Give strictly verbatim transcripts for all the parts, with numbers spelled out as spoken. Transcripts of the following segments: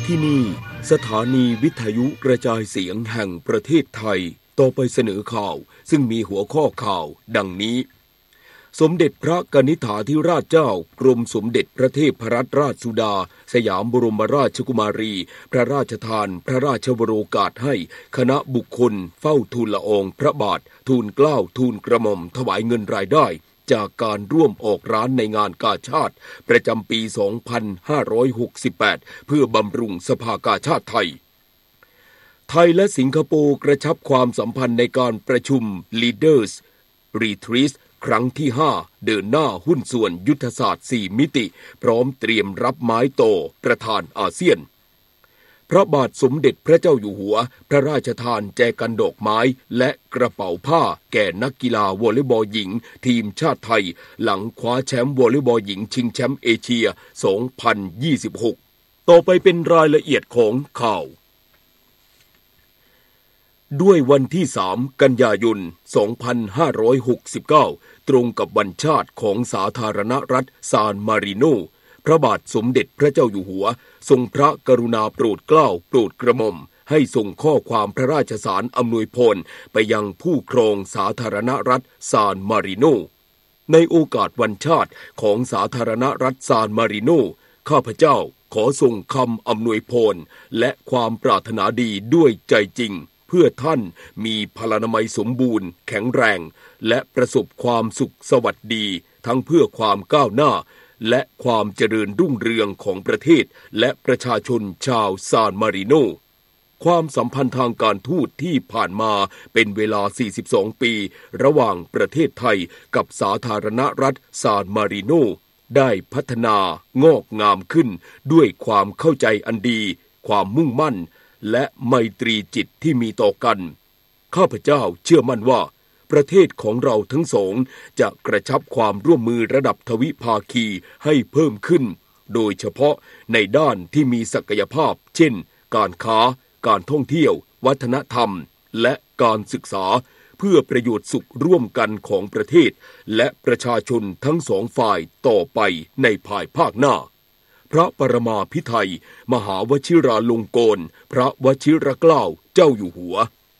ที่นี่สถานีวิทยุกระจายเสียงแห่งประเทศไทยต่อไปเสนอข่าวซึ่งมีหัวข้อข่าวดังนี้สมเด็จพระกนิษฐาธิราชเจ้ากรมสมเด็จพระเทพรัตนราชสุดาสยามบรมราชกุมารีพระราชทานพระราชวโรกาสให้คณะบุคคลเฝ้าทูลละอองพระบาททูลเกล้าทูลกระหม่อมถวายเงินรายได้จากการร่วมออกร้านในงานกาชาดประจำปี สองพันห้าร้อยหกสิบแปด เพื่อบำรุงสภากาชาดไทยไทยและสิงคโปร์กระชับความสัมพันธ์ในการประชุม Leaders Retreat ครั้งที่ ห้า เดินหน้าหุ้นส่วนยุทธศาสตร์ สี่ มิติพร้อมเตรียมรับไม้โตประธานอาเซียนพระบาทสมเด็จพระเจ้าอยู่หัวพระราชทานแจกันดอกไม้และกระเป๋าผ้าแก่นักกีฬาวอลเลย์บอลหญิงทีมชาติไทยหลังคว้าแชมป์วอลเลย์บอลหญิงชิงแชมป์เอเชีย สองพันยี่สิบหก ต่อไปเป็นรายละเอียดของข่าวด้วยวันที่สามกันยายนสองพันห้าร้อยหกสิบเก้าตรงกับวันชาติของสาธารณรัฐซานมาริโนพระบาทสมเด็จพระเจ้าอยู่หัวทรงพระกรุณาโปรดเกล้าโปรดกระหม่อมให้ส่งข้อความพระราชสารอำนวยพรไปยังผู้ครองสาธารณรัฐซานมาริโนในโอกาสวันชาติของสาธารณรัฐซานมาริโนข้าพเจ้าขอส่งคำอำนวยพรและความปรารถนาดีด้วยใจจริงเพื่อท่านมีพลานามัยสมบูรณ์แข็งแรงและประสบความสุขสวัสดีทั้งเพื่อความก้าวหน้าและความเจริญรุ่งเรืองของประเทศและประชาชนชาวซานมาริโนความสัมพันธ์ทางการทูตที่ผ่านมาเป็นเวลา สี่สิบสอง ปีระหว่างประเทศไทยกับสาธารณรัฐซานมาริโนได้พัฒนางอกงามขึ้นด้วยความเข้าใจอันดีความมุ่งมั่นและไมตรีจิตที่มีต่อกันข้าพเจ้าเชื่อมั่นว่าประเทศของเราทั้งสองจะกระชับความร่วมมือระดับทวิภาคีให้เพิ่มขึ้นโดยเฉพาะในด้านที่มีศักยภาพเช่นการค้าการท่องเที่ยววัฒนธรรมและการศึกษาเพื่อประโยชน์สุขร่วมกันของประเทศและประชาชนทั้งสองฝ่ายต่อไปในภายภาคหน้าพระปรมาภิไธยมหาวชิราลงกรณ์พระวชิรเกล้าเจ้าอยู่หัว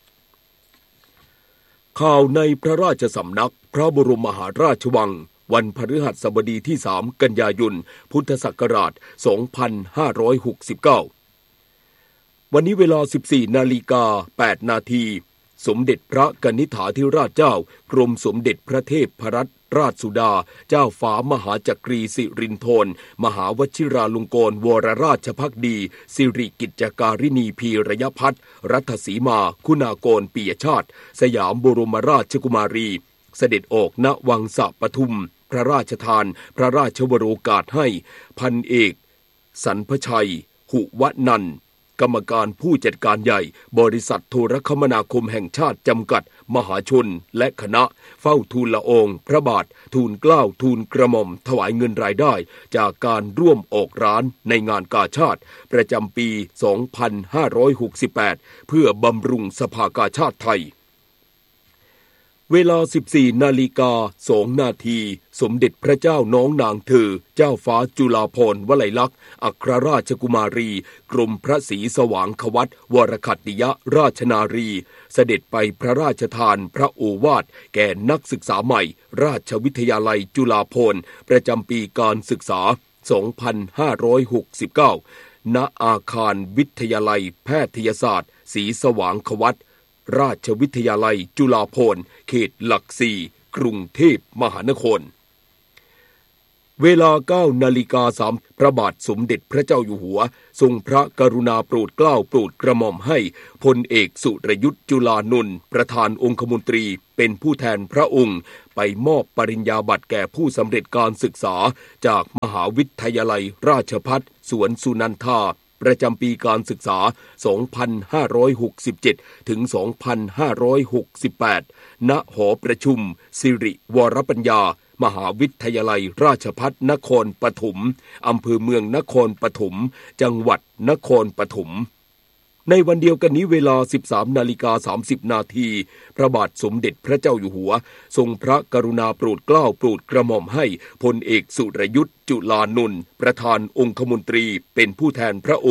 ข่าวในพระราชสำนักพระบรมมหาราชวังวันพฤหัสบดีที่ สาม กันยายนพุทธศักราช สองพันห้าร้อยหกสิบเก้า วันนี้เวลา สิบสี่นาฬิกาแปดนาทีสมเด็จพระกนิษฐาธิราชเจ้ากรมสมเด็จพระเทพรัตนราชสุดาเจ้าฟ้ามหาจักรีสิรินธรมหาวชิราลงกรณ์วรราชภักดีสิริกิจจการินีพีรยพัฒน์รัตสีมาคุณากรปิยชาติสยามบรมราชกุมารีเสด็จออกณวังสะปทุมพระราชทานพระราชวโรกาสให้พันเอกสรรพชัยหุวนันท์กรรมการผู้จัดการใหญ่บริษัทโทรคมนาคมแห่งชาติจำกัดมหาชนและคณะเฝ้าทูลละอองพระบาททูลเกล้าทูลกระหม่อมถวายเงินรายได้จากการร่วมออกร้านในงานกาชาดประจำปี สองพันห้าร้อยหกสิบแปด เพื่อบำรุงสภากาชาดไทยเวลา สิบสี่นาฬิกาสองนาทีสมเด็จพระเจ้าน้องนางเธอเจ้าฟ้าจุฬาภรณ์วลัยลักษณ์อัครราชกุมารีกรมพระศรีสว่างควัตวรคัตติยราชนารีเสด็จไปพระราชทานพระโอวาทแก่นักศึกษาใหม่ราชวิทยาลัยจุฬาภรณ์ประจำปีการศึกษา สองพันห้าร้อยหกสิบเก้า ณ อาคารวิทยาลัยแพทยศาสตร์ศรีสว่างควัตราชวิทยาลัยจุฬาภรณ์เขตหลักสี่กรุงเทพมหานครเวลา เก้านาฬิกาสาม พระบาทสมเด็จพระเจ้าอยู่หัวทรงพระกรุณาโปรดเกล้าโปรดกระหม่อมให้พลเอกสุรยุทธจุลานนท์ประธานองคมนตรีเป็นผู้แทนพระองค์ไปมอบปริญญาบัตรแก่ผู้สำเร็จการศึกษาจากมหาวิทยาลัยราชภัฏสวนสุนันทาประจำปีการศึกษา สองพันห้าร้อยหกสิบเจ็ด ถึง สองพันห้าร้อยหกสิบแปด ณ หอประชุมสิริวรปัญญามหาวิทยาลัยราชภัฏนครปฐมอำเภอเมืองนครปฐมจังหวัดนครปฐม ในวันเดียวกันนี้เวลา สิบสามนาฬิกาสามสิบนาทีพระบาทสมเด็จพระเจ้าอยู่หัวทรงพระกรุณาโปรดเกล้าโปรดกระหม่อมให้พลเอกสุรยุทธจุลานนท์ประธานองคมนตรีเป็นผู้แทนพระองค์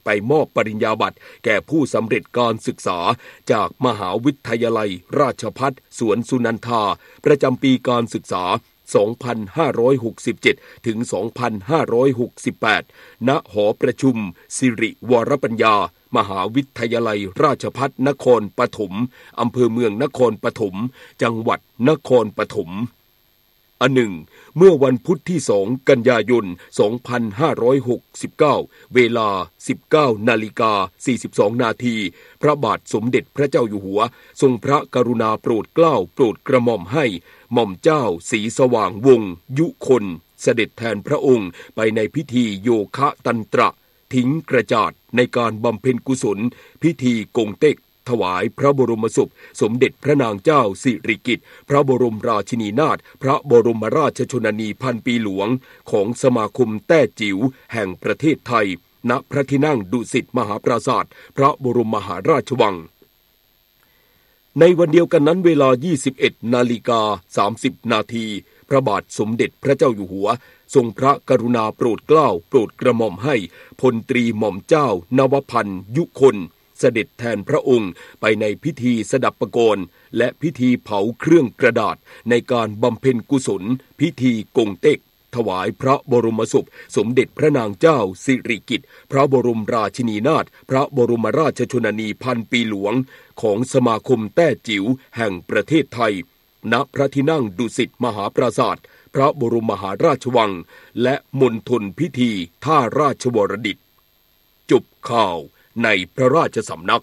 ไปมอบปริญญาบัตรแก่ผู้สำเร็จการศึกษาจากมหาวิทยาลัยราชภัฏสวนสุนันทาประจำปีการศึกษาสองพันห้าร้อยหกสิบเจ็ด ถึง สองพันห้าร้อยหกสิบแปด ณ หอประชุมสิริวรปัญญามหาวิทยาลัยราชภัฏนครปฐมอำเภอเมืองนครปฐมจังหวัดนครปฐมอันหนึ่งเมื่อวันพุธที่สองกันยายนสองพันห้าร้อยหกสิบเก้าเวลา สิบเก้านาฬิกาสี่สิบสองนาทีพระบาทสมเด็จพระเจ้าอยู่หัวทรงพระกรุณาโปรดเกล้าโปรดกระหม่อมให้หม่อมเจ้าศรีสว่างวงศ์ยุคนเสด็จแทนพระองค์ไปในพิธีโยคะตันตระทิ้งกระจาดในการบำเพ็ญกุศลพิธีกงเต็กถวายพระบรมศพสมเด็จพระนางเจ้าสิริกิติ์พระบรมราชินีนาถพระบรมราชชนนีพันปีหลวงของสมาคมแต้จิ๋วแห่งประเทศไทยณพระที่นั่งดุสิตมหาปราสาทพระบรมมหาราชวังในวันเดียวกันนั้นเวลา ยี่สิบเอ็ดนาฬิกาสามสิบนาทีพระบาทสมเด็จพระเจ้าอยู่หัวทรงพระกรุณาโปรดเกล้าโปรดกระหม่อมให้พลตรีหม่อมเจ้านวพันธ์ยุคนเสด็จแทนพระองค์ไปในพิธีสดับประโกนและพิธีเผาเครื่องกระดาษในการบำเพ็ญกุศลพิธีกงเต็กถวายพระบรมศพสมเด็จพระนางเจ้าสิริกิติ์พระบรมราชินีนาถพระบรมราชชนนีพันปีหลวงของสมาคมแต้จิ๋วแห่งประเทศไทยณพระที่นั่งดุสิตมหาปราสาทพระบรมมหาราชวังและมณฑลพิธีท่าราชวรดิตจบข่าวในพระราชสำนัก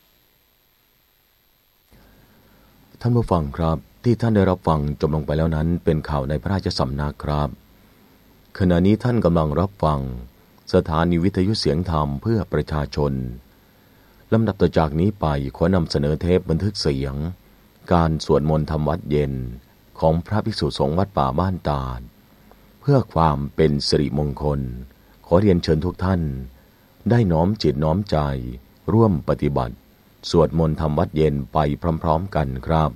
ท่านผู้ฟังครับที่ท่านได้รับฟังจบลงไปแล้วนั้นเป็นข่าวในพระราชสำนักครับขณะนี้ท่านกำลังรับฟังสถานีวิทยุเสียงธรรมเพื่อประชาชนลำดับต่อจากนี้ไปขอนำเสนอเทปบันทึกเสียงการสวดมนต์ทำวัดเย็นของพระภิกษุสงฆ์วัดป่าบ้านตาดเพื่อความเป็นสิริมงคลขอเรียนเชิญทุกท่านได้น้อมจิตน้อมใจร่วมปฏิบัติสวดมนต์ทำวัดเย็นไปพร้อมๆกันครับ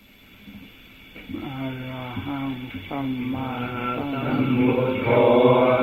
อะระหังสัมมาสัมพุทโธ